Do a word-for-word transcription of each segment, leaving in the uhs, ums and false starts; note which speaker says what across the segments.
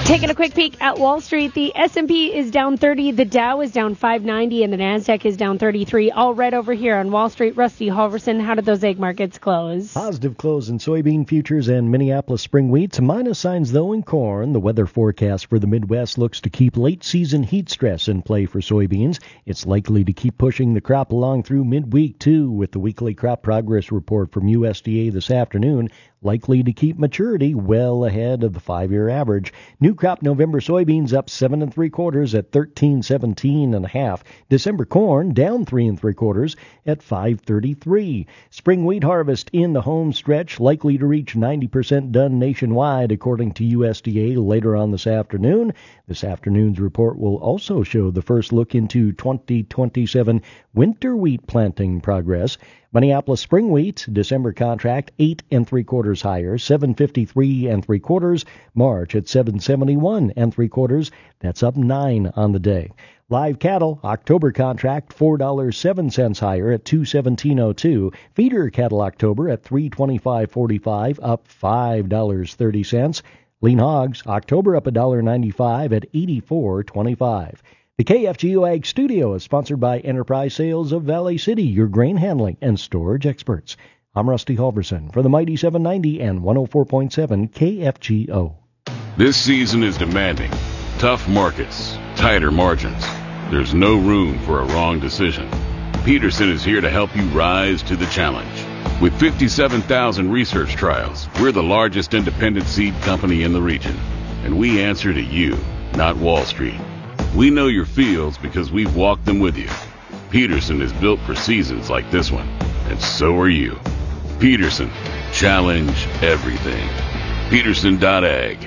Speaker 1: Taking a quick peek at Wall Street, the S and P is down thirty, the Dow is down five ninety, and the Nasdaq is down thirty-three. All red over here on Wall Street. Rusty Halverson, how did those egg markets close?
Speaker 2: Positive close in soybean futures and Minneapolis spring wheat. Some minus signs, though, in corn. The weather forecast for the Midwest looks to keep late-season heat stress in play for soybeans. It's likely to keep pushing the crop along through midweek, too, with the weekly crop progress report from U S D A this afternoon likely to keep maturity well ahead of the five-year average. New crop November soybeans up seven and three quarters at thirteen seventeen and a half. December corn down three and three quarters at five thirty-three. Spring wheat harvest in the home stretch likely to reach ninety percent done nationwide, according to U S D A later on this afternoon. This afternoon's report will also show the first look into twenty twenty-seven winter wheat planting progress. Minneapolis spring wheat, December contract, eight and three quarters higher, seven fifty-three and three quarters. March at seven seventy-one and three quarters. That's up nine on the day. Live cattle, October contract, four dollars and seven cents higher at two seventeen oh two. Feeder cattle October at three twenty-five forty-five, up five dollars and thirty cents. Lean hogs, October up one dollar and ninety-five at eighty-four twenty-five. The K F G O Ag Studio is sponsored by Enterprise Sales of Valley City, your grain handling and storage experts. I'm Rusty Halverson for the Mighty seven ninety and one oh four point seven K F G O.
Speaker 3: This season is demanding. Tough markets, tighter margins. There's no room for a wrong decision. Peterson is here to help you rise to the challenge. With fifty-seven thousand research trials, we're the largest independent seed company in the region. And we answer to you, not Wall Street. We know your fields because we've walked them with you. Peterson is built for seasons like this one, and so are you. Peterson, challenge everything. Peterson dot ag.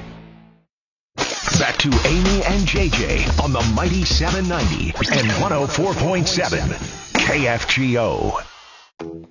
Speaker 4: Back to Amy and J J on the Mighty seven ninety and one oh four point seven K F G O.